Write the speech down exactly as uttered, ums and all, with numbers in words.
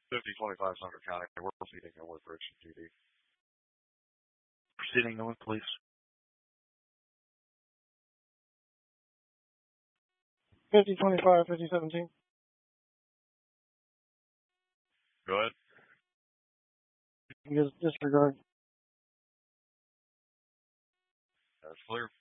fifty twenty-five Sumter County. We're proceeding with Richmond P D. Proceeding north, please. fifty twenty-five, fifty seventeen. Go ahead. Just disregard. That's clear.